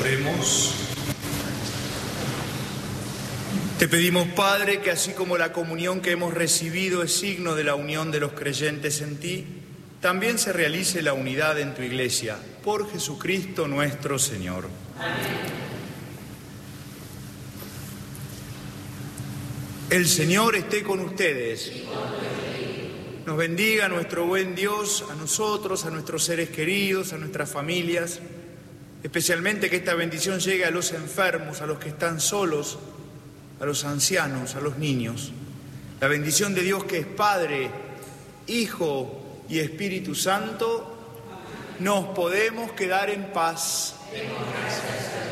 Oremos. Te pedimos, Padre, que así como la comunión que hemos recibido es signo de la unión de los creyentes en ti, también se realice la unidad en tu Iglesia, por Jesucristo nuestro Señor. Amén. El Señor esté con ustedes. Nos bendiga nuestro buen Dios, a nosotros, a nuestros seres queridos, a nuestras familias, especialmente que esta bendición llegue a los enfermos, a los que están solos, a los ancianos, a los niños. La bendición de Dios, que es Padre, Hijo y Espíritu Santo, nos podemos quedar en paz. Demos gracias a Dios.